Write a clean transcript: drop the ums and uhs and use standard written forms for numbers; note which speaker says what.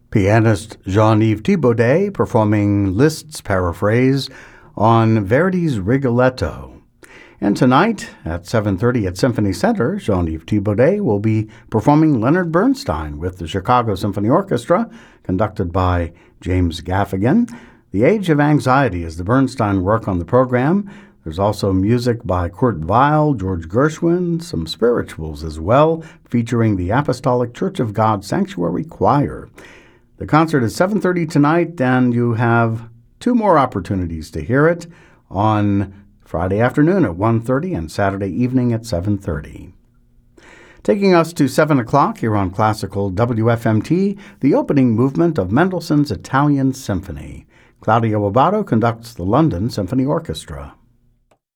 Speaker 1: Pianist Jean-Yves Thibaudet performing Liszt's paraphrase on Verdi's Rigoletto. And tonight at 7:30 at Symphony Center, Jean-Yves Thibaudet will be performing Leonard Bernstein with the Chicago Symphony Orchestra, conducted by James Gaffigan. The Age of Anxiety is the Bernstein work on the program. There's also music by Kurt Weill, George Gershwin, some spirituals as well, featuring the Apostolic Church of God Sanctuary Choir. The concert is 7:30 tonight, and you have two more opportunities to hear it on Friday afternoon at 1:30 and Saturday evening at 7:30. Taking us to 7 o'clock here on Classical WFMT, the opening movement of Mendelssohn's Italian Symphony. Claudio Abbado conducts the London Symphony Orchestra.